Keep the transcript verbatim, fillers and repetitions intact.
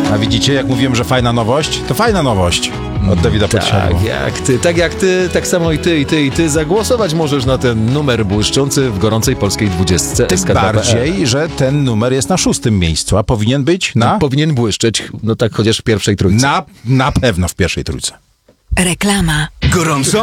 A widzicie, jak mówiłem, że fajna nowość? To fajna nowość od Dawida Podsiadło. Tak jak ty, tak jak ty, tak samo i ty, i ty, i ty zagłosować możesz na ten numer błyszczący w gorącej polskiej dwudziestce. Tym bardziej, że ten numer jest na szóstym miejscu, a powinien być na... Powinien błyszczeć, no tak chociaż w pierwszej trójce. Na, na pewno w pierwszej trójce. Reklama. Gorąco?